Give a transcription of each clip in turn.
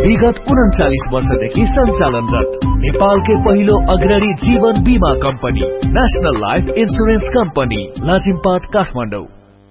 विगत 39 वर्षदेखि सञ्चालनरत नेपालकै पहिलो अग्रणी जीवन बीमा company national life insurance company Lazimpat Kathmandu.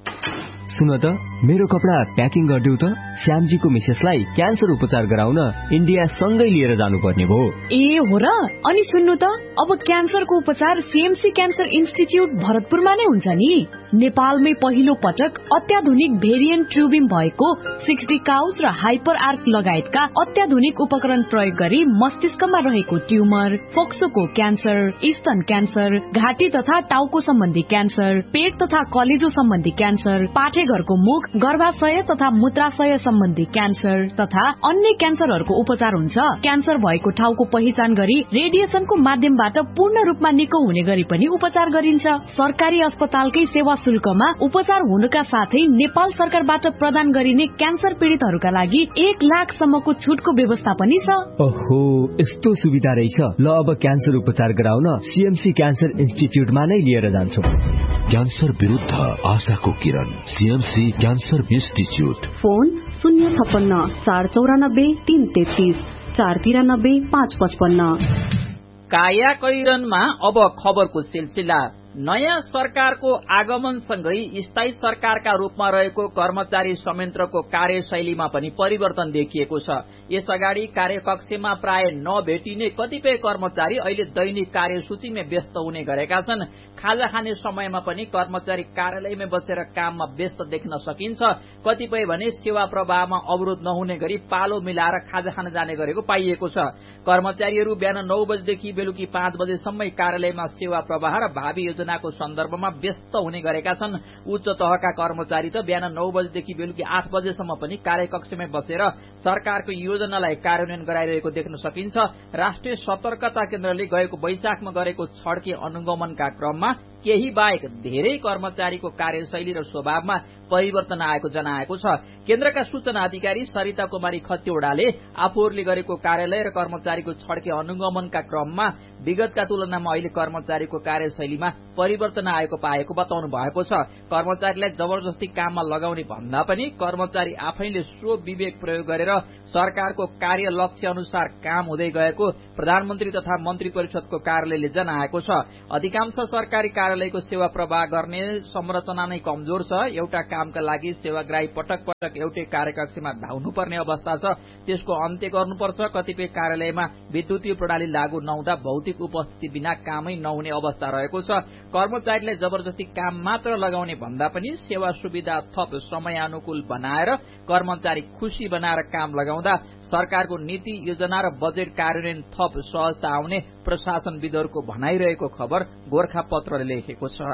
सुन त मेरो कपडा प्याकिङ गरिदेऊ त। श्यामजीको मिसेसलाई क्यान्सर उपचार गराउन इन्डिया सँगै लिएर जानुपर्ने भयो। ए हो र? अनि सुन्नु त, अब क्यान्सरको उपचार सीएमसी क्यान्सर इन्स्टिच्युट भरतपुरमा नै हुन्छ नि। नेपालमै पहिलो पटक अत्याधुनिक भेरिएन्ट ट्युबिङ भएको 60 काउज र हाइपर आर्क लगायतका अत्याधुनिक उपकरण प्रयोग गरी मस्तिष्कमा रहेको ट्युमर, फोक्सोको क्यान्सर, स्तन क्यान्सर, घाँटी तथा टाउको सम्बन्धी क्यान्सर, पेट तथा कलेजो सम्बन्धी क्यान्सर, पाठेघरको मुख, गर्भाशय तथा मूत्राशय सम्बन्धी क्यान्सर तथा अन्य क्यान्सरहरूको उपचार हुन्छ। क्यान्सर भएको ठाउँको पहिचान गरी रेडिएसनको माध्यमबाट पूर्ण रूपमा निको हुने गरी पनि उपचार गरिन्छ। सरकारी अस्पतालकै सेवा शुल्कमा उपचार हुनुका साथै नेपाल सरकारबाट प्रदान गरिने क्यान्सर पीड़ितहरूका लागि 1 लाखसम्मको छुटको व्यवस्था पनि छ। ओहो, यस्तो सुविधा रहेछ। ल अब क्यान्सर उपचार गराउन सीएमसी क्यान्सर इन्स्टिच्युटमा नै लिएर जान्छु। क्यान्सर विरुद्ध आशाको किरण, सीएमसी क्यान्सर इन्स्टिच्युट। फोन 056 494 333 493 555। काया कैरनमा अब खबरको सिलसिला। नयाँ सरकारको आगमनसँगै स्थायी सरकारका रूपमा रहेको कर्मचारी संयन्त्रको कार्यशैलीमा पनि परिवर्तन देखिएको छ। यसअगाडि कार्यकक्षमा प्राय नभेटिने कतिपय कर्मचारी अहिले दैनिक कार्यसूचीमै व्यस्त हुने गरेका छन्। खाजा खाने समयमा पनि कर्मचारी कार्यालयमै बसेर काममा व्यस्त देख्न सकिन्छ। कतिपय भने सेवा प्रवाहमा अवरोध नहुने गरी पालो मिलाएर खाजा खान जाने गरेको पाइएको छ। कर्मचारीहरू बिहान 9 बजेदेखि बेलुकी 5 बजेसम्मै कार्यालयमा सेवा प्रवाह र भावी योजनाको सन्दर्भमा व्यस्त हुने गरेका छन्। उच्च तहका कर्मचारी त बिहान 9 बजेदेखि बेलुकी 8 बजेसम्म पनि कार्यकक्षमै बसेर सरकारको योजनालाई कार्यान्वयन गराइरहेको देख्न सकिन्छ। राष्ट्रिय सतर्कता केन्द्रले गएको वैशाखमा गरेको छड्के अनुगमनका क्रममा केही बाहेक धेरै कर्मचारीको कार्यशैली र स्वभावमा परिवर्तन आएको जनाएको छ। केन्द्रका सूचना अधिकारी सरिता कुमारी खतिवड़ाले आफूहरूले गरेको कार्यालय र कर्मचारीको छड्के अनुगमनका क्रममा विगतका तुलनामा अहिले कर्मचारीको कार्यशैलीमा परिवर्तन आएको पाएको बताउनु भएको छ। कर्मचारीलाई जबरजस्ती काममा लगाउने भन्दा पनि कर्मचारी आफैले स्वविवेक प्रयोग गरेर सरकारको कार्य लक्ष्य अनुसार काम हुँदै गएको प्रधानमन्त्री तथा मन्त्री परिषदको कार्यालयले जनाएको छ। अधिकांश सरकारी कार्यालयको सेवा प्रवाह गर्ने संरचना नै कमजोर छ। एउटा कामका लागि सेवाग्राही पटक पटक एउटै कार्यकक्षमा धाउनुपर्ने अवस्था छ, त्यसको अन्त्य गर्नुपर्छ। कतिपय कार्यालयमा विद्युतीय प्रणाली लागू नहुँदा भौतिक उपस्थिति बिना कामै नहुने अवस्था रहेको छ। कर्मचारीलाई जबरजस्ती काम मात्र लगाउने भन्दा पनि सेवा सुविधा थप समयानुकूल बनाएर कर्मचारी खुशी बनाएर काम लगाउँदा सरकारको नीति योजना र बजेट कार्यान्वयन थप सहजता आउने प्रशासनविदहरूको भनाइरहेको खबर गोरखापत्रले लेखेको छ।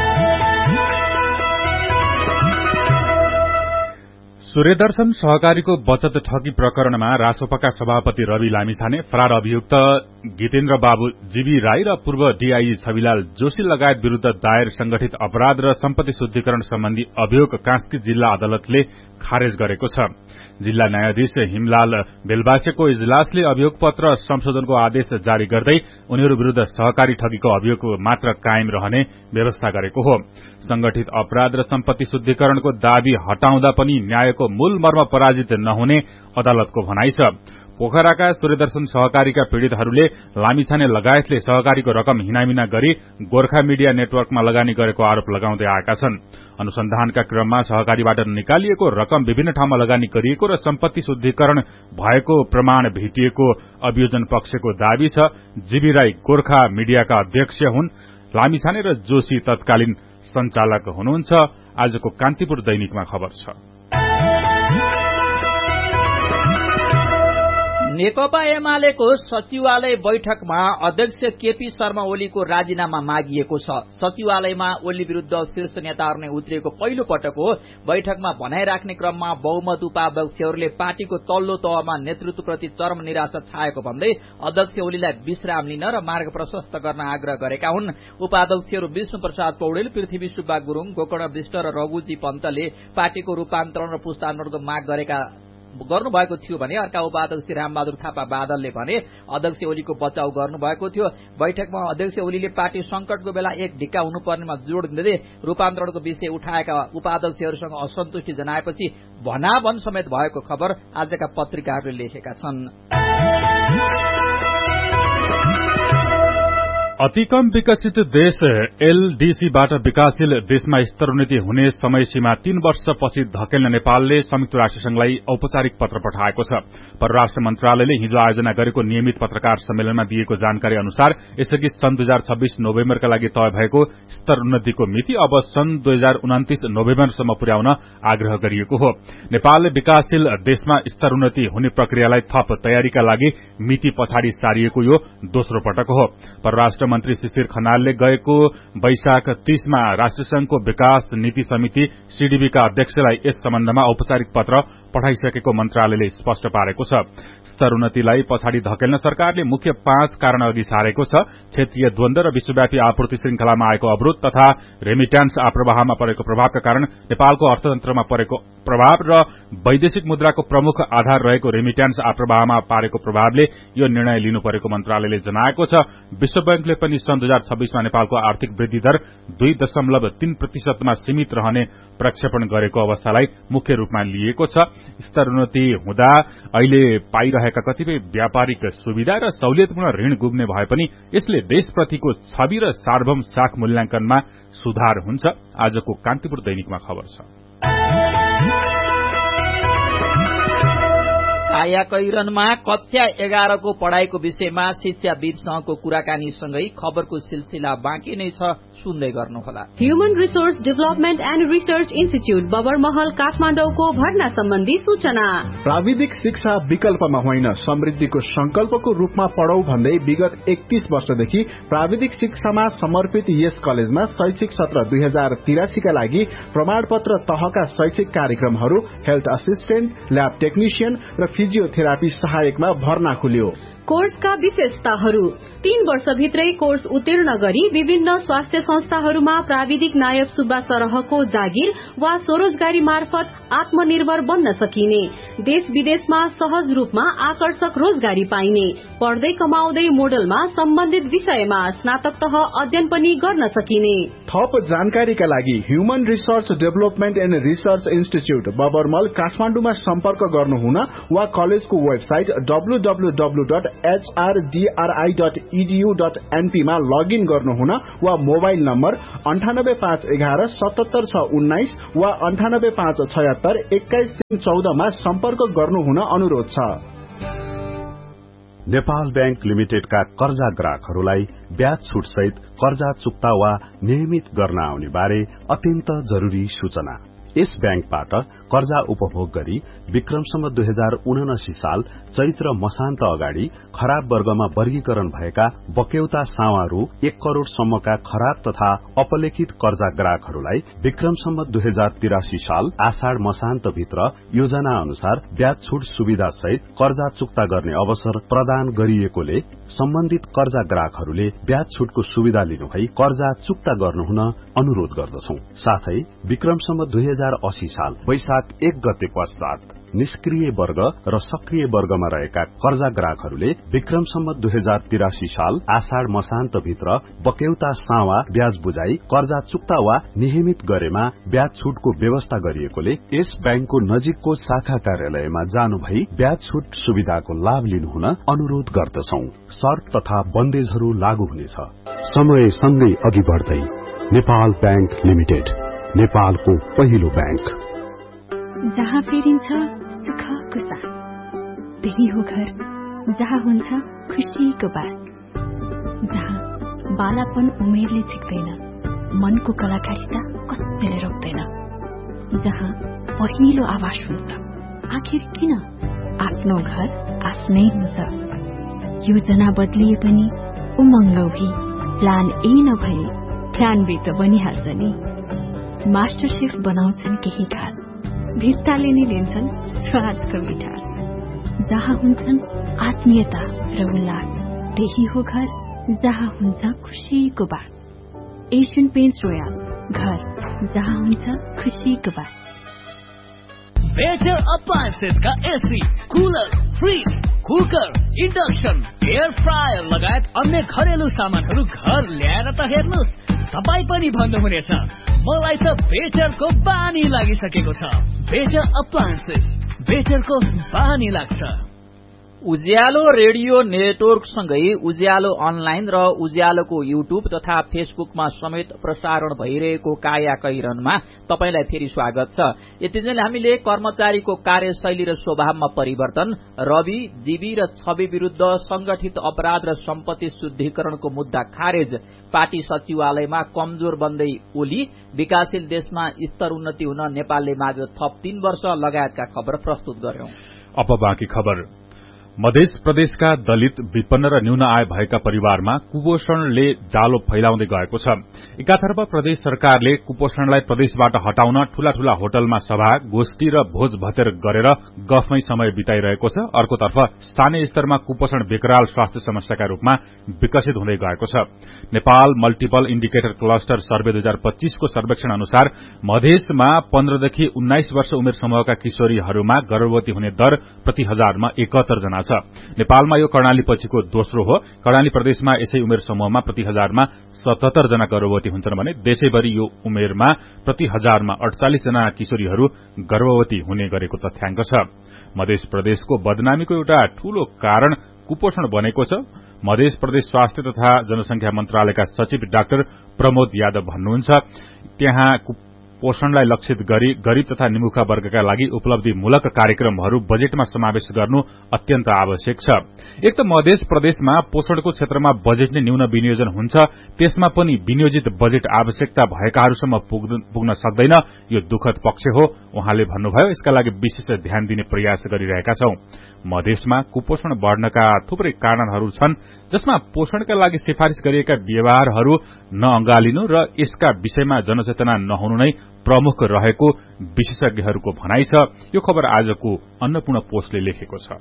सूर्यदर्शन सहकारीको बचत ठगी प्रकरणमा रासोपाका सभापति रवि लामिछाने, फरार अभियुक्त गीतेन्द्र बाबु जीवी राई र पूर्व डीआई छविलाल जोशी लगायत विरूद्ध दायर संगठित अपराध र सम्पत्ति शुद्धिकरण सम्बन्धी अभियोग कास्की जिल्ला अदालतले खारेज गरेको छ। जिल्ला न्यायाधीश हिमलाल बेलबासेको इजलासले अभियोग पत्र संशोधनको आदेश जारी गर्दै उनीहरू विरूद्ध सहकारी ठगीको अभियोग मात्र कायम रहने व्यवस्था गरेको हो। संगठित अपराध र सम्पत्ति शुद्धिकरणको दावी हटाउँदा पनि न्यायको मूल मर्म पराजित नहुने अदालतको भनाइ छ। पोखराका सूर्यदर्शन सहकारीका पीड़ितहरूले लामिछाने लगायतले सहकारीको रकम हिनामिना गरी गोर्खा मिडिया नेटवर्कमा लगानी गरेको आरोप लगाउँदै आएका छन्। अनुसन्धानका क्रममा सहकारीबाट निकालिएको रकम विभिन्न ठाउँमा लगानी गरिएको र सम्पत्ति शुद्धिकरण भएको प्रमाण भेटिएको अभियोजन पक्षको दावी छ। जीवी राई गोर्खा मिडियाका अध्यक्ष हुन्। लामिछाने र जोशी तत्कालीन सञ्चालक हुनुहुन्छ। आजको कान्तिपुर दैनिकमा खबर छ। नेकपा एमालेको सचिवालय बैठकमा अध्यक्ष केपी शर्मा ओलीको राजीनामा मागिएको छ। सचिवालयमा ओली विरूद्ध शीर्ष नेताहरू नै उत्रिएको पहिलो पटक हो। बैठकमा भनाइ राख्ने क्रममा बहुमत उपाध्यक्षहरूले पार्टीको तल्लो तहमा नेतृत्वप्रति चरम निराशा छाएको भन्दै अध्यक्ष ओलीलाई विश्राम लिन र मार्ग प्रशस्त गर्न आग्रह गरेका हुन्। उपाध्यक्षहरू विष्णु प्रसाद पौडेल, पृथ्वी सुब्बा गुरूङ, गोकर्ण विष्ट र रघुजी पन्तले पार्टीको रूपान्तरण र पुस्तान्तरणको माग गरेका गर्नुभएको थियो भने अर्का उपाध्यक्ष रामबहादुर थापा बादलले भने अध्यक्ष ओलीको बचाउ गर्नुभएको थियो। बैठकमा अध्यक्ष ओलीले पार्टी संकटको बेला एक ढिक्का हुनुपर्नेमा जोड़ दिँदै रूपान्तरणको विषय उठाएका उपाध्यक्षहरूसँग असन्तुष्टि जनाएपछि भनाभन समेत भएको खबर आजका पत्रिकाहरूले लेखेका छन्। अति कम विकसित देश एलडीसीबाट विकासशील देशमा स्तरोन्नति हुने समय सीमा 3 वर्षपछि धकेल्न नेपालले संयुक्त राष्ट्रसंघलाई औपचारिक पत्र पठाएको छ। परराष्ट्र मन्त्रालयले हिजो आयोजना गरेको नियमित पत्रकार सम्मेलनमा दिएको जानकारी अनुसार यसअघि सन् 2026 नोभेम्बरका लागि तय भएको स्तरोन्नतिको मिति अब सन् 2029 नोभेम्बरसम्म पुर्याउन आग्रह गरिएको हो। नेपालले विकासशील देशमा स्तरोन्नति हुने प्रक्रियालाई थप तयारीका लागि मिति पछाडि सारिएको यो दोस्रो पटक हो। परराष्ट्र मन्त्री शिशिर खनालले गएको वैशाख 30 मा राष्ट्रसंघको विकास नीति समिति सीडीबीका अध्यक्षलाई यस सम्बन्धमा औपचारिक पत्र पठाइसकेको मन्त्रालयले स्पष्ट पारेको छ। स्तरोन्नतिलाई पछाडि धकेल्न सरकारले मुख्य 5 कारण अघि सारेको छ। क्षेत्रीय द्वन्द र विश्वव्यापी आपूर्ति श्रृंखलामा आएको अवरोध तथा रेमिट्यान्स आप्रवाहमा परेको प्रभावका कारण नेपालको अर्थतन्त्रमा परेको प्रभाव र वैदेशिक मुद्राको प्रमुख आधार रहेको रेमिट्यान्स आप्रवाहमा पारेको प्रभावले यो निर्णय लिनु परेको मन्त्रालयले जनाएको छ। विश्व बैंकले पनि सन् 2026 मा नेपालको आर्थिक वृद्धि दर 2.3% मा सीमित रहने प्रक्षेपण गरेको अवस्थालाई मुख्य रूपमा लिएको छ। स्तरोन्नति हुँदा अहिले पाइरहेका कतिपय व्यापारिक सुविधा र सहुलियतपूर्ण ऋण गुम्ने भए पनि यसले देशप्रतिको छवि र सार्वभौम साख मूल्याङ्कनमा सुधार हुन्छ। आजको कान्तिपुर दैनिकमा खबर छ। कायाकैरनमा कक्षा 11 को पढ़ाईको विषयमा शिक्षाविदसँगको कुराकानीसँगै खबरको सिलसिला बाँकी नै छ, सुन्दै गर्नुहोला। Human resource development and research institute Babarmahal काठमाडौँको भर्ना सम्बन्धी सूचना। प्राविधिक शिक्षा विकल्पमा होइन समृद्धिको संकल्पको रूपमा पढौ भन्दै विगत 31 वर्षदेखि प्राविधिक शिक्षामा समर्पित यस कलेजमा शैक्षिक सत्र 2083 का लागि प्रमाणपत्र तहका शैक्षिक कार्यक्रमहरू हेल्थ असिस्टेन्ट, ल्याब टेक्निशियन र फिजियोथेरापी सहायकमा भर्ना खुल्यो। कोर्सका विशेषताहरू 3 वर्षभित्रै कोर्स उत्तीर्ण गरी विभिन्न स्वास्थ्य संस्थाहरूमा प्राविधिक नायब सुब्बा सरहको जागिर वा स्वरोजगारी मार्फत आत्मनिर्भर बन्न सकिने, देश विदेशमा सहज रूपमा आकर्षक रोजगारी पाइने, पढ्दै कमाउँदै मोडलमा सम्बन्धित विषयमा स्नातक तह अध्ययन पनि गर्न सकिने। थप जानकारीका लागि human resource development and research institute बबरमल काठमाडौँमा सम्पर्क गर्नुहुन वा कलेजको वेबसाइट www.hrdri.edu.np मा लगइन गर्नुहुन वा मोबाइल नम्बर 98511 77619 वा 98576 21314 मा सम्पर्क गर्नुहुन अनुरोध छ। नेपाल बैंक लिमिटेडका कर्जा ग्राहकहरूलाई ब्याज छुट सहित कर्जा चुक्ता वा नियमित गर्न आउने बारे अत्यन्त जरूरी सूचना। यस बैंकबाट कर्जा उपभोग गरी विक्रमसम्म 2079 साल चैत्र मसान्त अगाडि खराब वर्गमा वर्गीकरण भएका बक्यौता सावा रु 1 करोड़ सम्मका खराब तथा अपलेखित कर्जा ग्राहकहरूलाई विक्रमसम्म 2083 साल आषाढ़ मसान्त भित्र योजना अनुसार ब्याज छुट सुविधा सहित कर्जा चुक्ता गर्ने अवसर प्रदान गरिएकोले सम्बन्धित कर्जा ग्राहकहरूले ब्याज छुटको सुविधा लिनुभई कर्जा चुक्ता गर्नुहुन अनुरोध गर्दछौं। साथै विक्रमसम्म 2080 साल वैशाख 1 गते पश्चात निष्क्रिय वर्ग र सक्रिय वर्गमा रहेका कर्जा ग्राहकहरूले विक्रमसम्म 2083 साल आषाढ़ मसान्त भित्र बक्यौता सावा ब्याज बुझाई कर्जा चुक्ता वा नियमित गरेमा ब्याज छुटको व्यवस्था गरिएकोले यस बैंकको नजिकको शाखा कार्यालयमा जानु भई ब्याज छुट सुविधाको लाभ लिनुहुन अनुरोध गर्दछौं। शर्त तथा बन्देजहरू लागू हुनेछ। समय सँगै अघि बढ्दै नेपाल बैंक लिमिटेड, नेपालको पहिलो बैंक। जहाँ फेरिन्छ सुखको साथ, त्यही हो घर जहाँ हुन्छ खुशीको बात, जहाँ बालापन उमेरले छिक्दैन, मनको कलाकारिता कतिले रोक्दैन, जहाँ पहिलो आवाज हुन्छ आखिर किन आफ्नो घर आफ्नै हुन्छ। योजना बदलिए पनि उमङ्गौही प्लान ए नभए प्लान बी त बनिहाल्छ नि। मास्टर शेफ बनाउँछन् केही खास, भित्ताले नै लिन्छन् स्वादको मिठास, जहाँ हुन्छन् आत्मीयता र उल्लास, त्यही हो घर जहाँ हुन्छ खुशीको बात। एशियन पेन्ट्स रोयल, घर जहाँ हुन्छ खुशीको बात। बेटर अप्लायन्सेस का AC, cooler, fridge, cooker, induction, air fryer लगायत अन्य घरेलु सामानहरू घर ल्याएर त हेर्नुहोस्, तपाईँ पनि भन्नुहुनेछ मलाई त बेटरको बानी लागिसकेको छ। बेटर अप्लायन्सेस, बेटरको बानी लाग्छ। उज्यालो रेडियो नेटवर्क सँगै उज्यालो अनलाइन र उज्यालोको युट्युब तथा फेसबुकमा समेत प्रसारण भइरहेको काया कैरनमा तपाईलाई फेरि स्वागत छ। यतिन्जेल हामीले कर्मचारीको कार्यशैली र स्वभावमा परिवर्तन, रवि, जीवी र छवि विरुद्ध संगठित अपराध र सम्पत्ति शुद्धिकरणको मुद्दा खारेज, पार्टी सचिवालयमा कमजोर बन्दै ओली, विकासशील देशमा स्तर उन्नति हुन नेपालले माग्यो थप 3 वर्ष लगायतका खबर प्रस्तुत गर्यौं। अब बाँकी खबर। मध्य प्रदेशका दलित, विपन्न र न्यून आय भएका परिवारमा कुपोषणले जालो फैलाउँदै गएको छ। एकातर्फ प्रदेश सरकारले कुपोषणलाई प्रदेशबाट हटाउन ठूला ठूला होटलमा सभा, गोष्ठी र भोज भतेर गरेर गफमै समय बिताइरहेको छ। अर्कोतर्फ स्थानीय स्तरमा कुपोषण बेकराल स्वास्थ्य समस्याका रूपमा विकसित हुँदै गएको छ। Nepal multiple indicator cluster survey 2025 को सर्वेक्षण अनुसार मधेसमा 15 देखि 19 वर्ष उमेर समूहका किशोरीहरूमा गर्भवती हुने दर प्रति हजारमा 71 जना छ। नेपालमा यो कर्णाली पछिको दोस्रो हो। कर्णाली प्रदेशमा यसै उमेर समूहमा प्रति हजारमा 77 जना गर्भवती हुन्छन् भने देशैभरि यो उमेरमा प्रति हजारमा 48 जना किशोरीहरू गर्भवती हुने गरेको तथ्याङ्क छ। मध्य प्रदेशको बदनामीको एउटा ठूलो कारण कुपोषण बनेको छ। मध्य प्रदेश स्वास्थ्य तथा जनसंख्या मन्त्रालयका सचिव डाक्टर प्रमोद यादव भन्नुहुन्छ, त्यहाँ पोषणलाई लक्षित गरी गरीब तथा निमुखा वर्गका लागि उपलब्धिमूलक कार्यक्रमहरू बजेटमा समावेश गर्नु अत्यन्त आवश्यक छ। एक त मध्य प्रदेशमा पोषणको क्षेत्रमा बजेट नै न्यून विनियोजन हुन्छ, त्यसमा पनि विनियोजित बजेट आवश्यकता भएकाहरूसम्म पुग्न सक्दैन। यो दुःखद पक्ष हो उहाँले भन्नुभयो। यसका लागि विशेष ध्यान दिने प्रयास गरिरहेका छौं। मधेसमा कुपोषण बढ्नका थुप्रै कारणहरू छन्, जसमा पोषणका लागि सिफारिश गरिएका व्यवहारहरू नअंगालिनु र यसका विषयमा जनचेतना नहुनु नै प्रमुख रहेको विशेषज्ञहरूको भनाइ छ। यो खबर आजको अन्नपूर्ण पोस्टले लेखेको छ।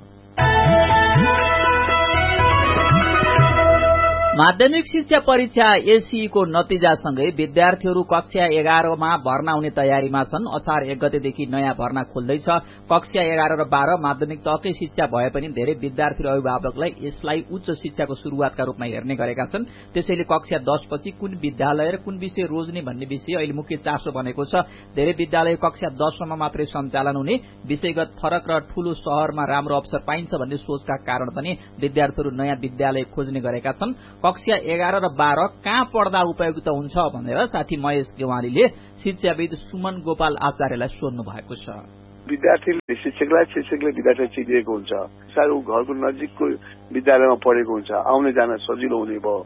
माध्यमिक शिक्षा परीक्षा एसई को नतिजासँगै विद्यार्थीहरू कक्षा 11 मा भर्ना हुने तयारीमा छन्। असार 1 गतेदेखि नयाँ भर्ना खोल्दैछ। कक्षा 11 र 12 माध्यमिक तहकै शिक्षा भए पनि धेरै विद्यार्थी र अभिभावकलाई यसलाई उच्च शिक्षाको शुरूआतका रूपमा हेर्ने गरेका छन्। त्यसैले कक्षा 10 पछि कुन विद्यालय र कुन विषय रोज्ने भन्ने विषय अहिले मुख्य चासो बनेको छ। धेरै विद्यालय कक्षा 10 सम्म मात्रै सञ्चालन हुने, विषयगत फरक र ठूलो शहरमा राम्रो अवसर पाइन्छ भन्ने सोचका कारण पनि विद्यार्थीहरू नयाँ विद्यालय खोज्ने गरेका छन्। कक्षा 11 र 12 कहाँ पढ्दा उपयुक्त हुन्छ भनेर साथी महेश गेवालीले शिक्षाविद सुमन गोपाल आचार्यलाई सोध्नु भएको छ। विद्यार्थीले शिक्षकले विद्यार्थी चिनिएको हुन्छ, सायद घरको नजिकको विद्यालयमा पढेको हुन्छ, आउने जान सजिलो हुने भयो।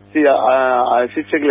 शिक्षकले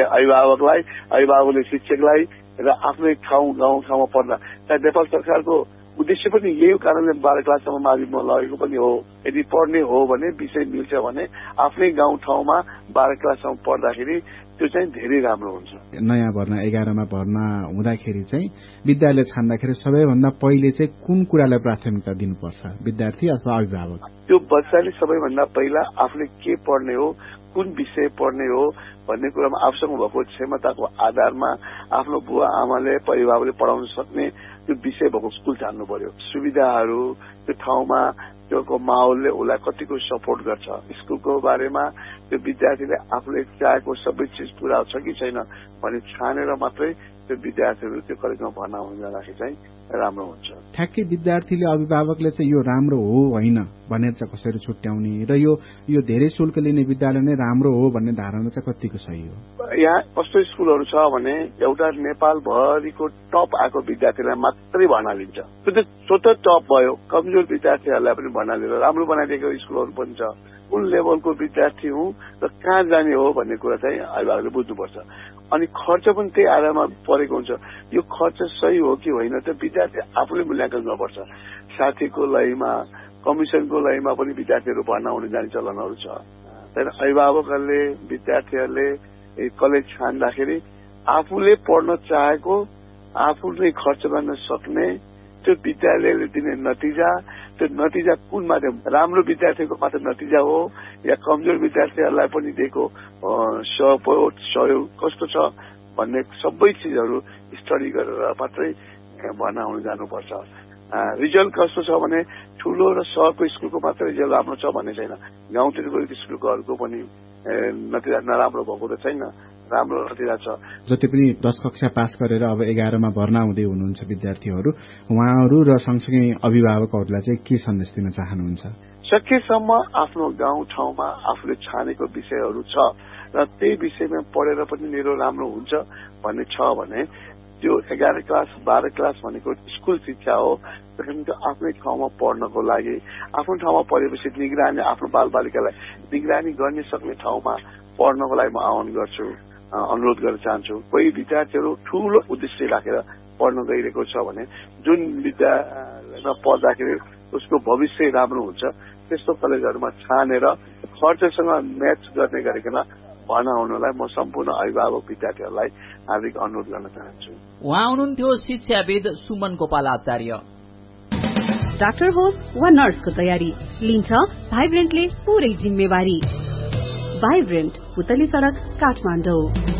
अभिभावकले शिक्षकलाई र आफ्नै गाउँमा पढ्दा सायद नेपाल सरकारको उद्देश्य पनि यही कारणले 12 क्लाससम्म माध्यमिकमा लगेको पनि हो। यदि पढ्ने हो भने विषय मिल्छ भने आफ्नै गाउँ ठाउँमा 12 क्लाससम्म पढ्दाखेरि त्यो चाहिँ धेरै राम्रो हुन्छ। नयाँ भर्ना 11 मा भर्ना हुँदाखेरि चाहिँ विद्यालय छान्दाखेरि सबैभन्दा पहिले चाहिँ कुन कुरालाई प्राथमिकता दिनुपर्छ, विद्यार्थी अथवा अभिभावक? त्यो बच्चाले सबैभन्दा पहिला आफूले के पढ्ने हो, कुन विषय पढ्ने हो भन्ने कुरामा आफूसँग भएको क्षमताको आधारमा आफ्नो बुवा आमाले अभिभावकले पढाउन सक्ने त्यो विषय भएको स्कुल छान्नु पर्यो। सुविधाहरू त्यो ठाउँमा त्यो माहौलले उसलाई कतिको सपोर्ट गर्छ, स्कुलको बारेमा त्यो विद्यार्थीले आफूले चाहेको सबै चिज पूरा छ कि छैन भने छानेर मात्रै त्यो विद्यार्थीहरू त्यो कलेजमा भर्ना हुन जाँदाखेरि चाहिँ राम्रो हुन्छ। ठ्याक्कै विद्यार्थीले अभिभावकले चाहिँ यो राम्रो हो होइन भनेर चाहिँ कसरी छुट्याउने र यो धेरै शुल्क लिने विद्यालय नै राम्रो हो भन्ने धारणा चाहिँ कतिको सही हो? यहाँ कस्तो स्कुलहरू छ भने एउटा नेपालभरिको टप आएको विद्यार्थीलाई मात्रै भर्ना लिन्छ। त्यो त टप भयो, कमजोर विद्यार्थीहरूलाई पनि भर्ना लिएर राम्रो बनाइदिएको स्कुलहरू पनि छ। कुन लेभलको विद्यार्थी हुँ र कहाँ जाने हो भन्ने कुरा चाहिँ अभिभावकले बुझ्नुपर्छ। अनि खर्च पनि त्यही आधारमा परेको हुन्छ। यो खर्च सही हो कि होइन त्यो विद्यार्थी आफूले मूल्याङ्कन गर्नुपर्छ। साथीको लयमा, कमिसनको लयमा पनि विद्यार्थीहरू भर्ना हुने जाने चलनहरू छ। तर अभिभावकहरूले विद्यार्थीहरूले कलेज छान्दाखेरि आफूले पढ्न चाहेको, आफूले खर्च गर्न सक्ने त्यो विद्यालयले दिने नतिजा, त्यो नतिजा कुन माध्यम, राम्रो विद्यार्थीको मात्र नतिजा हो या कमजोर विद्यार्थीहरूलाई पनि दिएको सहयोग कस्तो छ भन्ने सबै चिजहरू स्टडी गरेर मात्रै भर्ना हुन जानुपर्छ। रिजल्ट कस्तो छ भने ठूलो र सहरको स्कुलको मात्र रिजल्ट राम्रो छ भन्ने छैन, गाउँतिरको स्कुलकोहरूको पनि नतिजा नराम्रो भएको त छैन, राम्रो नतिजा छ। जति पनि 10 कक्षा पास गरेर अब 11 मा भर्ना हुँदै हुनुहुन्छ विद्यार्थीहरू, उहाँहरू र सँगसँगै अभिभावकहरूलाई चाहिँ के सन्देश दिन चाहनुहुन्छ? सकेसम्म आफ्नो गाउँ ठाउँमा आफूले छानेको विषयहरू छ र त्यही विषयमा पढेर पनि मेरो राम्रो हुन्छ भन्ने छ भने त्यो 11 क्लास 12 क्लास भनेको स्कुल शिक्षा हो। त्यसैले आफ्नै ठाउँमा पढ्नको लागि आफ्नो ठाउँमा पढेपछि निगरानी आफ्नो बालबालिकालाई निगरानी गर्न सक्ने ठाउँमा पढ्नको लागि म आह्वान गर्छु, अनुरोध गर्न चाहन्छु। कोही विद्यार्थीहरू ठूलो उद्देश्य राखेर पढ्न गइरहेको छ भने जुन विद्यालयमा पढ्दाखेरि उसको भविष्य राम्रो हुन्छ त्यस्तो कलेजहरूमा छानेर खर्चसँग म्याच गर्ने गरिकन भर्ना हुनलाई म सम्पूर्ण अभिभावक विद्यार्थीहरूलाई हार्दिक अनुरोध गर्न चाहन्छु। उहाँ हुनुहुन्थ्यो शिक्षाविद सुमन गोपाल आचार्य। डाक्टर होस् वा नर्सको तयारी लिन्छ भाइब्रेन्टले पूरै जिम्मेवारी। भाइब्रेन्ट, पुतली सड़क, काठमाडौँ।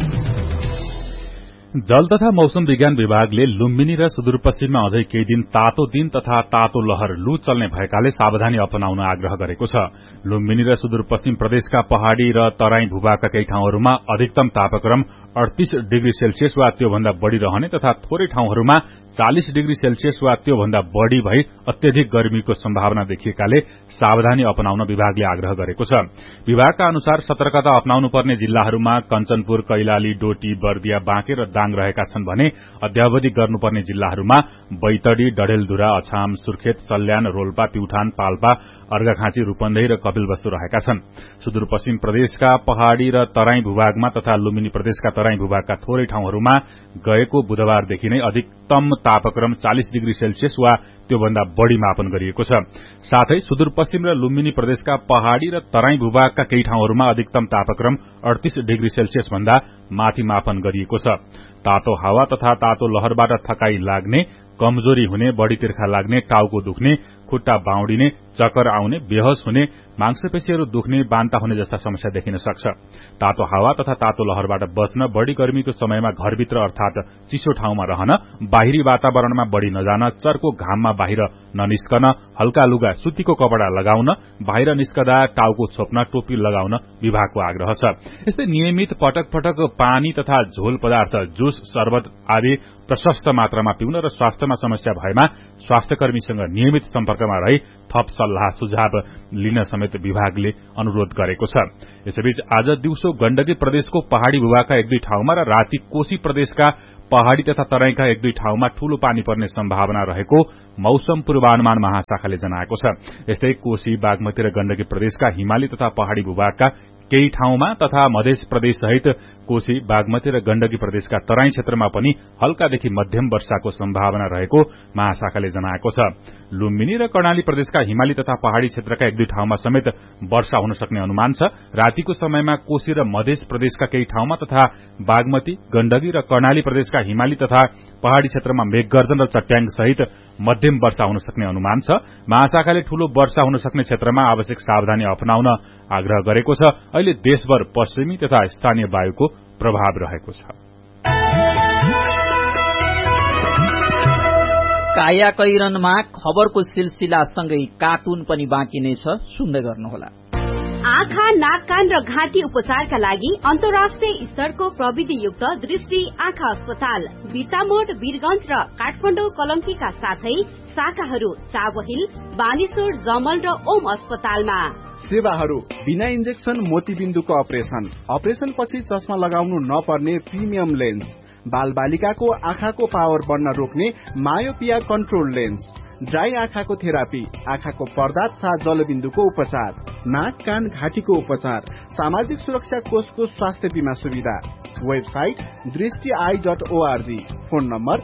जल तथा मौसम विज्ञान विभागले लुम्बिनी र सुदूरपश्चिममा अझै केही दिन तातो दिन तथा तातो लहर लू चल्ने भएकाले सावधानी अपनाउन आग्रह गरेको छ। लुम्बिनी र सुदूरपश्चिम प्रदेशका पहाड़ी र तराई भूभागका केही ठाउँहरूमा अधिकतम तापक्रम 38 डिग्री सेल्सियस वा त्योभन्दा बढ़ी रहने तथा थोरै ठाउँहरूमा 40 डिग्री सेल्सियस वा त्योभन्दा बढ़ी भई अत्यधिक गर्मीको सम्भावना देखिएकाले सावधानी अपनाउन विभागले आग्रह गरेको छ। विभागका अनुसार सतर्कता अपनाउनु पर्ने जिल्लाहरूमा कञ्चनपुर, कैलाली, डोटी, बर्दिया, बाँके र दाङ रहेका छन् भने अद्यावधि गर्नुपर्ने जिल्लाहरूमा बैतडी, डडेलधुरा, अछाम, सुर्खेत, सल्यान, रोल्पा, प्युठान, पाल्पा, अर्घाखाँची, रूपन्देही र कपिलवस्तु रहेका छन्। सुदूरपश्चिम प्रदेशका पहाड़ी र तराई भूभागमा तथा लुम्बिनी प्रदेशका तराई भूभागका थोरै ठाउँहरूमा गएको बुधबारदेखि नै अधिकतम तापक्रम 40 डिग्री सेल्सियस वा त्योभन्दा बढ़ी मापन गरिएको छ। साथै सुदूरपश्चिम र लुम्बिनी प्रदेशका पहाड़ी र तराई भूभागका केही ठाउँहरूमा अधिकतम तापक्रम 38 डिग्री सेल्सियस भन्दा माथि मापन गरिएको छ। तातो हावा तथा तातो लहरबाट थकाई लाग्ने, कमजोरी हुने, बढ़ी तिर्खा लाग्ने, टाउको दुख्ने, खुट्टा बाउडिने, चक्कर आउने, बेहोस हुने, मांसपेशीहरू दुख्ने, बान्ता हुने जस्ता समस्या देखिन सक्छ। तातो हावा तथा तातो लहरबाट बच्न बढ़ी गर्मीको समयमा घरभित्र अर्थात चिसो ठाउँमा रहन, बाहिरी वातावरणमा बढ़ी नजान, चर्को घाममा बाहिर ननिस्कन, हल्का लुगा सुतीको कपड़ा लगाउन, बाहिर निस्कदा टाउको छोप्न, टोपी लगाउन विभागको आग्रह छ। यस्तै नियमित पटक पटक पानी तथा झोल पदार्थ, जुस, शरबत आदि प्रशस्त मात्रामा पिउन र स्वास्थ्यमा समस्या भएमा स्वास्थ्यकर्मीसँग नियमित सम्पर्कमा रही थप सल्लाह सुझाव लिन समेत विभागले अनुरोध गरेको छ। यसैबीच आज दिउँसो गण्डकी प्रदेशको पहाड़ी भूभागका एक दुई ठाउँमा र राति कोशी प्रदेशका पहाड़ी तथा तराईका एक दुई ठाउँमा ठूलो पानी पर्ने सम्भावना रहेको मौसम पूर्वानुमान महाशाखाले जनाएको छ। यस्तै कोशी, बागमती र गण्डकी प्रदेशका हिमाली तथा पहाड़ी भूभागका केही ठाउँमा तथा मध्य प्रदेश सहित कोशी, बागमती र गण्डकी प्रदेशका तराई क्षेत्रमा पनि हल्कादेखि मध्यम वर्षाको सम्भावना रहेको महाशाखाले जनाएको छ। लुम्बिनी र कर्णाली प्रदेशका हिमाली तथा पहाड़ी क्षेत्रका एक दुई ठाउँमा समेत वर्षा हुन सक्ने अनुमान छ। रातिको समयमा कोशी र मध्य प्रदेशका केही ठाउँमा तथा बागमती, गण्डकी र कर्णाली प्रदेशका हिमाली तथा पहाड़ी क्षेत्रमा मेघगर्जन र चट्याङ सहित मध्यम वर्षा हुन सक्ने अनुमान छ। महाशाखाले ठूलो वर्षा हुन सक्ने क्षेत्रमा आवश्यक सावधानी अपनाउन आग्रह गरेको छ। अहिले देशभर पश्चिमी तथा स्थानीय वायुको प्रभाव रहेको छ। कायाकैरनमा खबरको सिलसिलासँगै कार्टुन पनि बाँकी नै छ, सुन्दै गर्नुहोला। आँखा, नाक, कान र घाँटी उपचारका लागि अन्तर्राष्ट्रिय स्तरको प्रविधियुक्त दृष्टि आँखा अस्पताल बिर्तामोड, वीरगंज र काठमाडौँ कलंकीका साथै शाखाहरू चाबहिल, बानेश्वर, जमल र ओम अस्पतालमा। सेवाहरू बिना इन्जेक्सन मोतीबिन्दुको अपरेशन पछि चस्मा लगाउनु नपर्ने प्रिमियम लेन्स, बाल बालिकाको आँखाको पावर बढ्न रोक्ने मायोपिया कन्ट्रोल लेन्स, ड्राई आँखाको थेरापी, आँखाको पर्दा तथा जलबिन्दुको उपचार, नाक, कान, घाँटीको उपचार, सामाजिक सुरक्षा कोषको स्वास्थ्य बीमा सुविधा। Website दृष्टि.org, phone number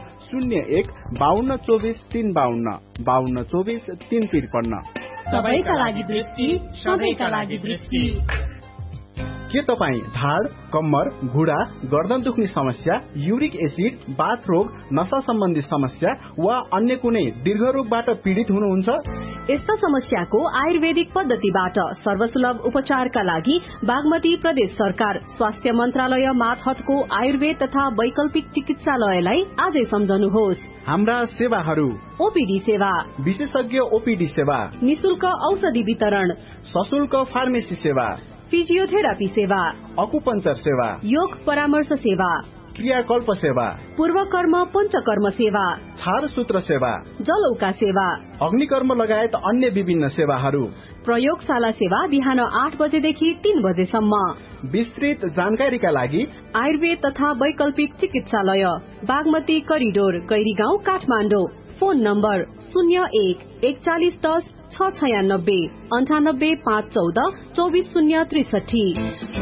01-5224-352, 5224-353। सबैका लागि दृष्टि, सबैका लागि दृष्टि। के तपाईँ ढाड, कम्मर, घुँडा, गर्दन दुख्ने समस्या, युरिक एसिड, बाथ रोग, नशा सम्बन्धी समस्या वा अन्य कुनै दीर्घ रोगबाट पीड़ित हुनुहुन्छ? यस्ता समस्याको आयुर्वेदिक पद्धतिबाट सर्वसुलभ उपचारका लागि बागमती प्रदेश सरकार स्वास्थ्य मन्त्रालय मातहतको आयुर्वेद तथा वैकल्पिक चिकित्सालयलाई आजै सम्झनुहोस्। हाम्रा सेवाहरू ओपीडी सेवा, विशेषज्ञ ओपीडी सेवा, निशुल्क औषधि वितरण, सशुल्क फार्मेसी सेवा, फिजियोथेरापी सेवा, अकुपञ्चर सेवा, योग परामर्श सेवा, क्रियाकल्प सेवा, पूर्वकर्म पञ्चकर्म सेवा, छारसूत्र सेवा, जलौका सेवा, अग्निकर्म लगायत अन्य विभिन्न सेवाहरू, प्रयोगशाला सेवा बिहान 8 बजेदेखि 3 बजेसम्म। विस्तृत जानकारीका लागि आयुर्वेद तथा वैकल्पिक चिकित्सालय, Bagmati corridor, Gairigaun, Kathmandu. Phone number 01 4110 696 98 514 24063।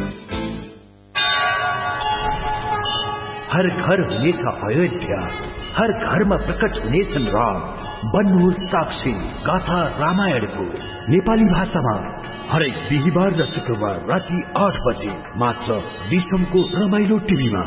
हर घर हुनेछ अयोध्या, हर घरमा प्रकट हुनेछन् राम। बन्नुहोस् साक्षी गाथा रामायणको नेपाली भाषामा हरेक बिहिबार र शुक्रबार राति 8 बजे मात्र विश्वको रमाइलो टिभीमा।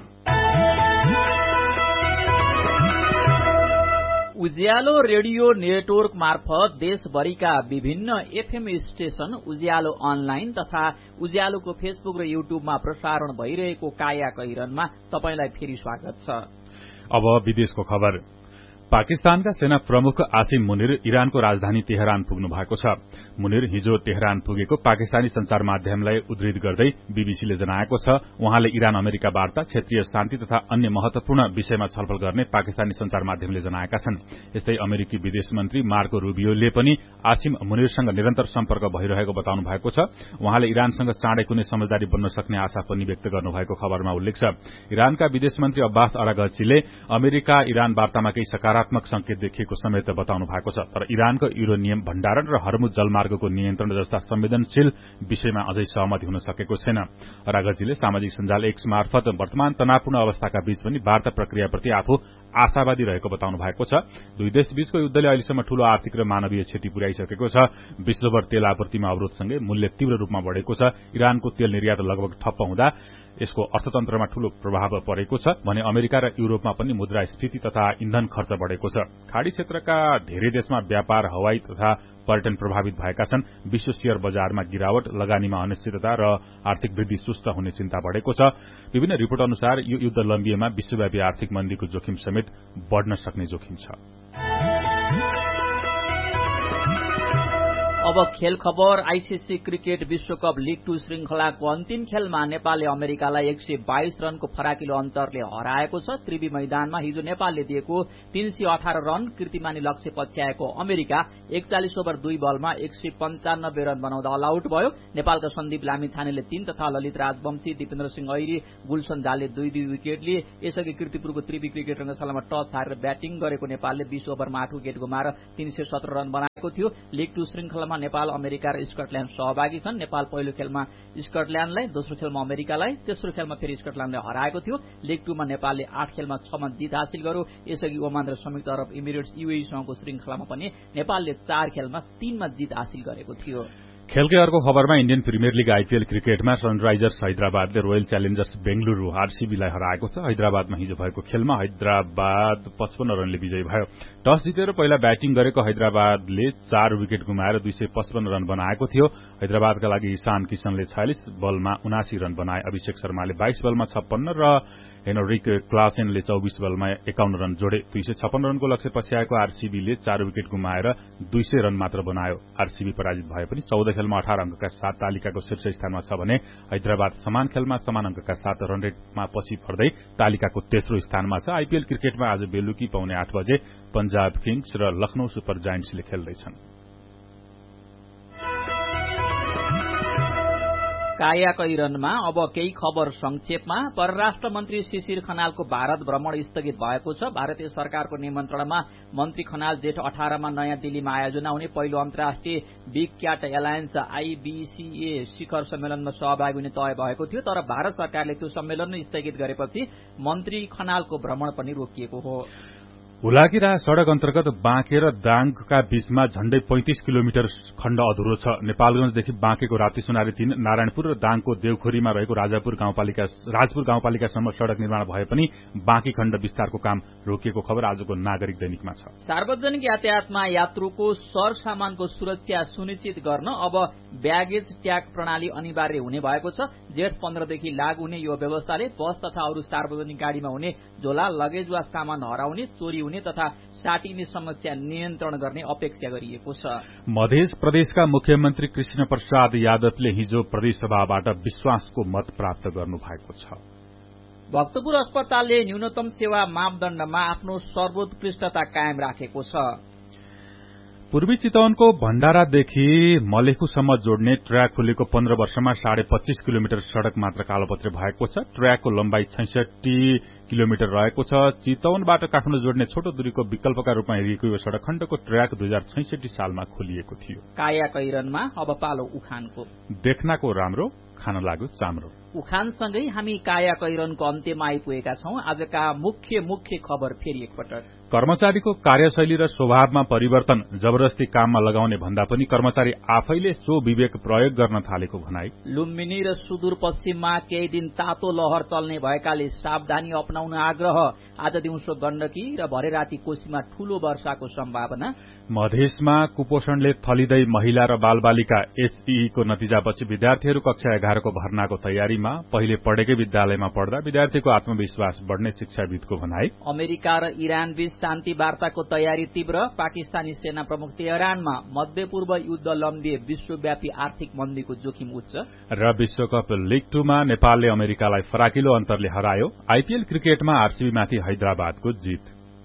उज्यालो रेडियो नेटवर्क मार्फत देशभरिका विभिन्न एफएम स्टेशन, उज्यालो अनलाइन तथा उज्यालोको फेसबुक र युट्युबमा प्रसारण भइरहेको काया कैरनमा तपाईलाई फेरि स्वागत छ। अब विदेशको खबर। पाकिस्तानका सेना प्रमुख आसिम मुनिर इरानको राजधानी तेहरान पुग्नु भएको छ। मुनिर हिजो तेहरान पुगेको पाकिस्तानी संचार माध्यमलाई उद्धृत गर्दै बीबीसीले जनाएको छ। उहाँले इरान अमेरिका वार्ता, क्षेत्रीय शान्ति तथा अन्य महत्वपूर्ण विषयमा छलफल गर्ने पाकिस्तानी संचार माध्यमले जनाएका छन्। यस्तै अमेरिकी विदेश मन्त्री मार्को रूबियोले पनि आसिम मुनिरसँग निरन्तर सम्पर्क भइरहेको बताउनु भएको छ। उहाँले इरानसँग चाँडै कुनै समझदारी बन्न सक्ने आशा पनि व्यक्त गर्नुभएको खबरमा उल्लेख छ। इरानका विदेश मन्त्री अब्बास अरागचीले अमेरिका इरान वार्तामा केही सकारात्मक संकेत देखिएको समेत बताउनु भएको छ। तर इरानको युरेनियम भण्डारण र हर्मुज जलमार्गको नियन्त्रण जस्ता संवेदनशील विषयमा अझै सहमति हुन सकेको छैन। अरागचीले सामाजिक सञ्जाल एक्स मार्फत वर्तमान तनावपूर्ण अवस्थाका बीच पनि वार्ता प्रक्रियाप्रति आफू आशावादी रहेको बताउनु भएको छ। दुई देश बीचको युद्धले अहिलेसम्म ठूलो आर्थिक र मानवीय क्षति पुर्याइसकेको छ। विश्वभर तेल आपूर्तिमा अवरोधसँगै मूल्य तीव्र रूपमा बढेको छ। इरानको तेल निर्यात लगभग ठप्प हुँदा यसको अर्थतन्त्रमा ठूलो प्रभाव परेको छ भने अमेरिका र युरोपमा पनि मुद्रास्फीति तथा इन्धन खर्च बढेको छ। खाड़ी क्षेत्रका धेरै देशमा व्यापार, हवाई तथा पर्यटन प्रभावित भएका छन्। विश्व शेयर बजारमा गिरावट, लगानीमा अनिश्चितता र आर्थिक वृद्धि सुस्त हुने चिन्ता बढ़ेको छ। विभिन्न रिपोर्ट अनुसार यो युद्ध लम्बिएमा विश्वव्यापी आर्थिक मन्दीको जोखिम समेत बढ़न सक्ने जोखिम छ। अब खेल खबर। आईसीसी क्रिकेट विश्वकप लीग 2 श्रृंखलाको अन्तिम खेलमा नेपालले अमेरिकालाई 122 रनको फराकिलो अन्तरले हराएको छ। त्रिवी मैदानमा हिजो नेपालले दिएको 318 रन कीर्तिमानी लक्ष्य पछ्याएको अमेरिका 41 ओभर 2 बलमा 195 रन बनाउँदा अल आउट भयो। नेपालका सन्दीप लामिछानेले 3 तथा ललित राजवंशी, दिपेन्द्र सिंह ऐरी, गुलशन दालले 2-2 विकेट लिए। यसअघि कीर्तिपुरको त्रिवी क्रिकेट रंगशालामा टस हारेर ब्याटिङ गरेको नेपालले 20 ओभरमा 8 विकेट गुमाएर 317 रन बनाएको थियो। लीग 2 श्रृंखलामा नेपाल, अमेरिका र स्कटल्याण्ड सहभागी छन्। नेपाल पहिलो खेलमा स्कटल्याण्डलाई, दोस्रो खेलमा अमेरिकालाई, तेस्रो खेलमा फेरि स्कटल्याण्डले हराएको थियो। लीग 2 मा नेपालले 8 खेलमा 6 मा जित हासिल गर्यो। यसअघि ओमान र संयुक्त अरब इमिरेट्स यूएईसँगको श्रृंखलामा पनि नेपालले 4 खेलमा 3 मा जित हासिल गरेको थियो। खेलकै अर्को खबरमा इण्डियन प्रिमियर लीग आईपीएल क्रिकेटमा सनराइजर्स हैदराबादले रोयल च्यालेन्जर्स बेंगलुरू आरसीबीलाई हराएको छ। हैदराबादमा हिजो भएको खेलमा हैदराबाद 55 रनले विजयी भयो। टस जितेर पहिला ब्याटिङ गरेको हैदराबादले 4 विकेट गुमाएर 255 रन बनाएको थियो। हैदराबादका लागि ईशान किशनले 46 बलमा 79 रन बनाए। अभिषेक शर्माले 22 बलमा 56 र हेनरिक क्लासेनले 24 बलमा 51 रन जोडे। 256 रनको लक्ष्य पछ्याएको आरसीबीले 4 विकेट गुमाएर 200 रन मात्र बनायो। आरसीबी पराजित भए पनि 14 खेलमा 18 अंकका साथ तालिकाको शीर्ष स्थानमा छ भने हैदराबाद समान खेलमा समान अंकका साथ रन रेटमा पछि पर्दै तालिकाको तेस्रो स्थानमा छ। आईपीएल क्रिकेटमा आज बेलुकी पौने 8 बजे पंजाब किङ्स र लखनऊ सुपर जायन्ट्सले खेल्दैछन्। काया कैरनमा अब केही खबर संक्षेपमा। परराष्ट्र मन्त्री शिशिर खनालको भारत भ्रमण स्थगित भएको छ। भारतीय सरकारको निमन्त्रणामा मन्त्री खनाल जेठ 18 मा नयाँ दिल्लीमा आयोजना हुने पहिलो अन्तर्राष्ट्रिय बिग क्याट एलायन्स आईबीसीए शिखर सम्मेलनमा सहभागी हुने तय भएको थियो। तर भारत सरकारले त्यो सम्मेलन नै स्थगित गरेपछि मन्त्री खनालको भ्रमण पनि रोकिएको हो। हुलाकी सड़क अन्तर्गत बाँके र दाङका बीचमा झण्डै 35 किलोमिटर खण्ड अधुरो छ। नेपालगंजदेखि बाँकेको राप्ती सुनारी 3, नारायणपुर र दाङको देवखोरीमा रहेको राजपुर गाउँपालिकासम्म सड़क निर्माण भए पनि बाँकी खण्ड विस्तारको काम रोकिएको खबर आजको नागरिक दैनिकमा छ। सार्वजनिक यातायातमा यात्रुको सरसामानको सुरक्षा सुनिश्चित गर्न अब ब्यागेज ट्याग प्रणाली अनिवार्य हुने भएको छ। जेठ 15 देखि लागू हुने यो व्यवस्थाले बस तथा अरू सार्वजनिक गाड़ीमा हुने झोला, लगेज वा सामान हराउने, चोरी हुने तथा साटिने समस्या नियन्त्रण गर्ने अपेक्षा गरिएको छ। मध्य प्रदेशका मुख्यमन्त्री कृष्ण प्रसाद यादवले हिजो प्रदेशसभाबाट विश्वासको मत प्राप्त गर्नु भएको छ। भक्तपुर अस्पतालले न्यूनतम सेवा मापदण्डमा आफ्नो सर्वोत्कृष्टता कायम राखेको छ। पूर्वी चितवनको भण्डारादेखि मलेखुसम्म जोड्ने ट्र्याक खुलेको 15 वर्षमा 25.5 किलोमिटर सड़क मात्र कालोपत्रे भएको छ। ट्र्याकको लम्बाई 66 किलोमिटर रहेको छ। चितवनबाट काठमाडौँ जोड्ने छोटो दूरीको विकल्पका रूपमा हेरिएको यो सड़क खण्डको ट्र्याक 2066 सालमा खोलिएको थियो। कायाकैरनमा अब पालो उखानको। देख्नको राम्रो, खान लाग्यो चाम्रो। उखानसँगै हामी कायाकैरनको अन्त्यमा आइपुगेका छौं। आजका मुख्य खबर फेरि एकपटक। कर्मचारीको कार्यशैली र स्वभावमा परिवर्तन जबरजस्ती काममा लगाउने भन्दा पनि कर्मचारी आफैले सो विवेक प्रयोग गर्न थालेको भनाई। लुम्बिनी र सुदूरपश्चिममा केही दिन तातो लहर चल्ने भएकाले सावधानी अपनाउन आग्रह। आज दिउँसो गण्डकी र भरे राति कोशीमा ठूलो वर्षाको सम्भावना। मधेसमा कुपोषणले थलिँदै महिला र बालबालिका एसईई को नतिजापछि विद्यार्थीहरू कक्षा 11 को भर्नाको तयारीमा। पहिले पढेकै विद्यालयमा पढ्दा विद्यार्थीको आत्मविश्वास बढ़ने शिक्षाविदको भनाई। अमेरिका र इरान बीच शान्ति वार्ताको तयारी तीव्र। पाकिस्तानी सेना प्रमुख तेहरानमा मध्यपूर्व युद्ध लम्बिए विश्वव्यापी आर्थिक मन्दीको जोखिम उच्च। र विश्वकप लीग 2 मा नेपालले अमेरिकालाई फराकिलो अन्तरले हरायो। आईपीएल क्रिकेटमा आरसीबीमाथि हैदराबादको जित।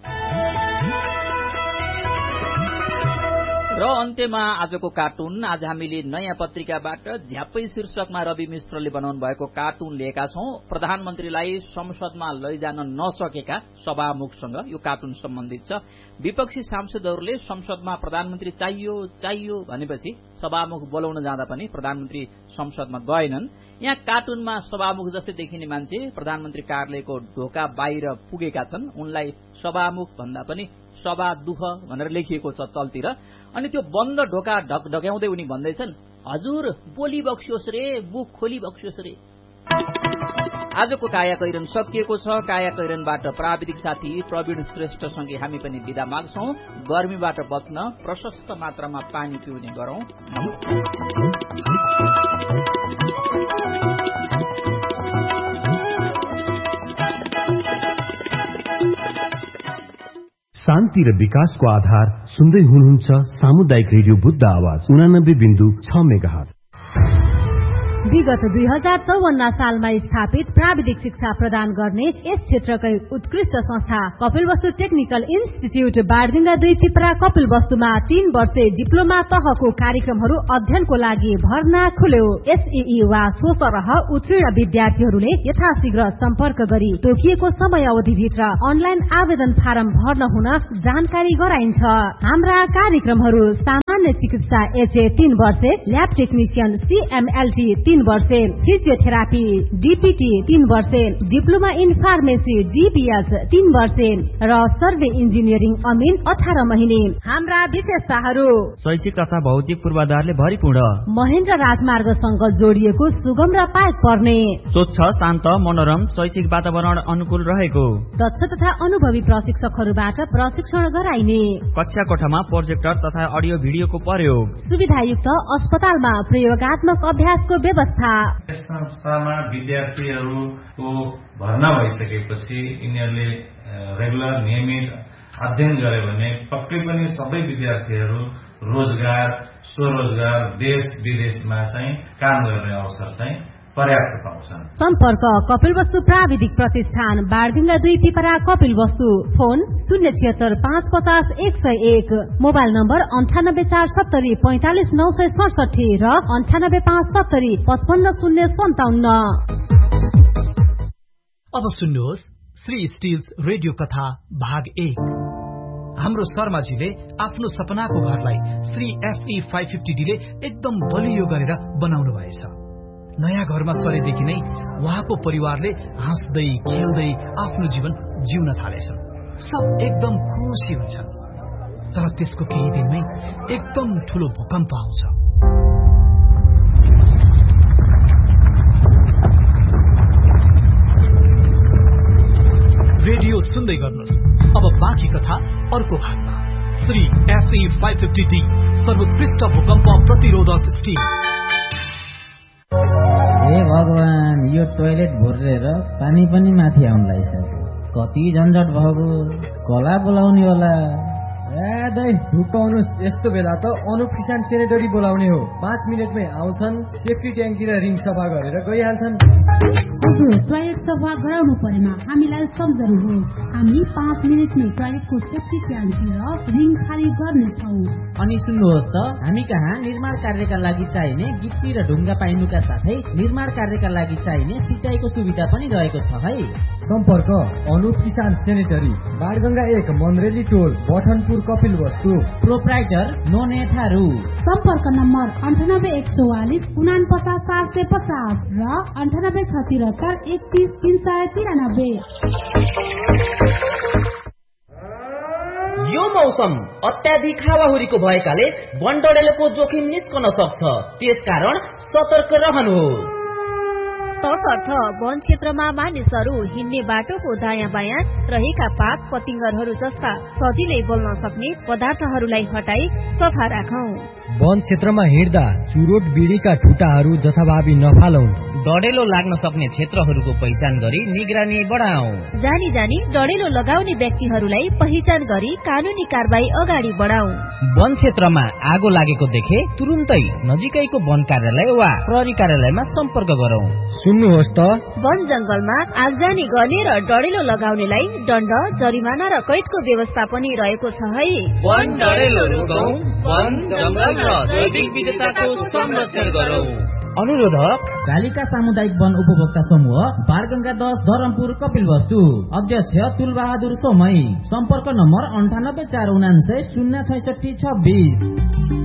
र अन्त्यमा आजको कार्टुन। आज हामीले नयाँ पत्रिकाबाट झ्याप्पै शीर्षकमा रवि मिश्रले बनाउनु भएको कार्टुन लिएका छौं। प्रधानमन्त्रीलाई संसदमा लैजान नसकेका सभामुखसँग यो कार्टुन सम्बन्धित छ। विपक्षी सांसदहरूले संसदमा प्रधानमन्त्री चाहियो भनेपछि सभामुख बोलाउन जाँदा पनि प्रधानमन्त्री संसदमा गएनन्। यहाँ कार्टुनमा सभामुख जस्तै देखिने मान्छे प्रधानमन्त्री कार्यालयको ढोका बाहिर पुगेका छन्। उनलाई सभामुख भन्दा पनि सभा दुख भनेर लेखिएको छ तलतिर। अनि त्यो बन्द ढोका ढक्याउँदै उनी भन्दैछन्, हजुर बोली बक्सियोस् रे, मुख खोली बक्सियोस् रे। आजको कायाकैरन सकिएको छ। कायाकैरनबाट प्राविधिक साथी प्रवीण श्रेष्ठसँगै हामी पनि बिदा माग्छौं। गर्मीबाट बच्न प्रशस्त मात्रामा पानी पिउने गरौं। शान्ति र विकासको आधार सुन्दै हुनुहुन्छ सामुदायिक रेडियो बुद्ध आवाज 89.6 मेगाहर्ज। विगत 2054 सालमा स्थापित प्राविधिक शिक्षा प्रदान गर्ने यस क्षेत्रकै उत्कृष्ट संस्था कपिलवस्तु टेक्निकल इन्स्टिच्युट बारदिङा 2 पिपरा कपिलवस्तुमा 3 वर्षे डिप्लोमा तहको कार्यक्रमहरू अध्ययनको लागि भर्ना खुल्यो। एसईई वा सोसरह उत्तीर्ण विद्यार्थीहरूले यथाशीघ्र सम्पर्क गरी तोकिएको समयावधिभित्र अनलाइन आवेदन फारम भर्न हुन जानकारी गराइन्छ। हाम्रा कार्यक्रमहरू सामान्य चिकित्सा एचए 3 वर्षे, ल्याब टेक्निशियन सीएमएलटी 3 वर्षे, फिजियोथेरापी डीपीटी 3 वर्षे, डिप्लोमा इन फार्मेसी डीबीएच 3 वर्षे र सर्वे इन्जिनियरिङ अमिन 18 महिने। हाम्रा विशेषताहरू शैक्षिक तथा भौतिक पूर्वाधारले भरिपूर्ण, महेन्द्र राजमार्गसँग जोडिएको सुगम र पाएक पर्ने, स्वच्छ शान्त मनोरम शैक्षिक वातावरण अनुकूल रहेको, दक्ष तथा अनुभवी प्रशिक्षकहरूबाट प्रशिक्षण गराइने, कक्षा कोठामा प्रोजेक्टर तथा अडियो भिडियोको प्रयोग, सुविधायुक्त अस्पतालमा प्रयोगात्मक अभ्यासको व्यवस्था। यस संस्थामा विद्यार्थीहरूको भर्ना भइसकेपछि यिनीहरूले रेगुलर नियमित अध्ययन गरे भने पक्कै पनि सबै विद्यार्थीहरू रोजगार, स्वरोजगार, देश विदेशमा चाहिँ काम गर्ने अवसर चाहिँ पर्याप्त पाउँछन्। सम्पर्क कपिलवस्तु प्राविधिक प्रतिष्ठान बारदिङा 2 Pipra Kapilvastu. Phone 076 550 101, mobile number 98470 45 967 र 98570 55 057। अब सुन्नुहोस् श्री स्टिल्स रेडियो कथा भाग 1। हाम्रो शर्माजीले आफ्नो सपनाको घरलाई श्री FE 550D ले एकदम बलियो गरेर बनाउनु भएछ। नयाँ घरमा सरेदेखि नै उहाँको परिवारले हाँस्दै खेल्दै आफ्नो जीवन जिउन थालेछन्। सब एकदम खुसी हुन्छन्। तर त्यसको केही दिनमै एकदम ठूलो भूकम्प आउँछ। रेडियो सुन्दै गर्नुहोस्। अब बाँकी कथा अर्को भागमा। श्री FE 550D सर्वोत्कृष्ट भूकम्प प्रतिरोधक स्टिल। हे भगवान, यो टोयलेट भुरेर पानी पनि माथि आउन लागिसक्यो। कति झन्झट भएको, कला बोलाउने होला। दाइ ढुक्काउनुहोस्, यस्तो बेला त अनुप किसान सेनेटरी बोलाउने हो। 5 मिनटमै आउँछन्, सेफ्टी ट्याङ्की र रिङ सफा गरेर गइहाल्छन्। हजुर, टोयलेट सफा गराउनु परेमा हामीलाई सम्झनुहोस्, हामी 5 मिनटमै टोयलेटको सेफ्टी ट्याङ्की र रिङ खाली गर्नेछौँ। अनि सुन्नुहोस् त, हामी कहाँ निर्माण कार्यका लागि चाहिने गिट्टी र ढुङ्गा पाइनुका साथै निर्माण कार्यका लागि चाहिने सिँचाइको सुविधा पनि रहेको छ है। सम्पर्क अनुप किसान सेनेटरी, बाणगंगा 1 मन्रेली टोल, बठनपुर, कपिलवस्तु। प्रोप्राइटर नोने थारू। सम्पर्क नम्बर 9814 49 750 र 9876 31 393। यो मौसम अत्याधिक हावाहुरीको भएकाले वनडडेलोको जोखिम निस्कन सक्छ, त्यसकारण सतर्क रहनुहोस्। तसर्थ वन क्षेत्रमा मानिसहरू हिँड्ने बाटोको दायाँ बायाँ रहेका पात पतिंगरहरू जस्ता सजिलै बोल्न सक्ने पदार्थहरूलाई हटाई सफा राखौं। वन क्षेत्रमा हिँड्दा चुरोट बिडीका ठुटाहरू जथाभावी नफालौं। डडेलो लाग्न सक्ने क्षेत्रहरूको पहिचान गरी निगरानी बढाऊ। जानी जानी डडेलो लगाउने व्यक्तिहरूलाई पहिचान गरी कानूनी कारबाही अगाडि बढाऊ। वन क्षेत्रमा आगो लागेको देखे तुरुन्तै नजिकैको वन कार्यालय वा प्रहरी कार्यालयमा सम्पर्क गरौं। सुन्नुहोस् त, वन जंगलमा आगजानी गर्ने र डडेलो लगाउनेलाई दण्ड, जरिमाना र कैदको व्यवस्था पनि रहेको छ है। वन डडेलो रोकौं, वन जंगल र जैविक विविधताको संरक्षण गरौं। अनुरोधक कालिका सामुदायिक वन उपभोक्ता समूह, बाणगंगा 10, धरमपुर, कपिलवस्तु। अध्यक्ष तुलबहादुर सोमई। सम्पर्क नम्बर 98 479 066 26।